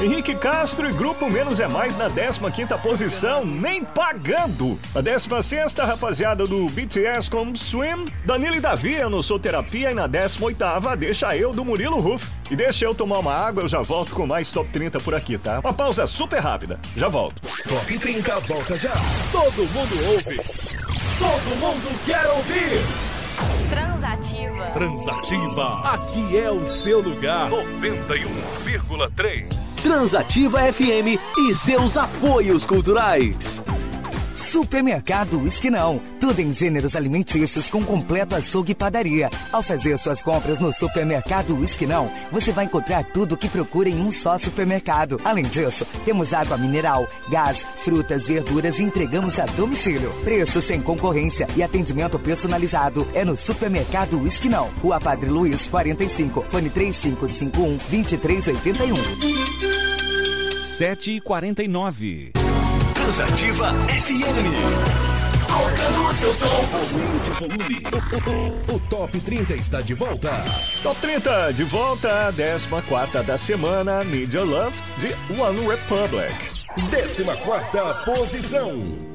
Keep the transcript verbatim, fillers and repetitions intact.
Henrique Castro e Grupo Menos é Mais na décima quinta posição, nem pagando. Na décima sexta, rapaziada do B T S com Swim. Danilo e Davi, Eu Não Sou Terapia. E na décima oitava, Deixa Eu, do Murilo Ruff. E deixa eu tomar uma água, eu já volto com mais Top trinta por aqui, tá? Uma pausa super rápida, já volto. Top trinta volta já. Todo mundo ouve. Todo mundo quer ouvir. Transativa. Transativa. Aqui é o seu lugar. noventa e um vírgula três. Transativa F M e seus apoios culturais. Supermercado Esquinão. Tudo em gêneros alimentícios com completo açougue e padaria. Ao fazer suas compras no Supermercado Esquinão, você vai encontrar tudo o que procura em um só supermercado. Além disso, temos água mineral, gás, frutas, verduras e entregamos a domicílio. Preço sem concorrência e atendimento personalizado é no Supermercado Esquinão. Rua Padre Luiz, quarenta e cinco. Fone três cinco cinco um, dois três oito um. sete e quarenta e nove. Transativa F M. Colocando o seu som. Aumente o volume. O Top trinta está de volta. Top trinta de volta, décima quarta da semana, Need Your Love, de One Republic. Décima quarta posição.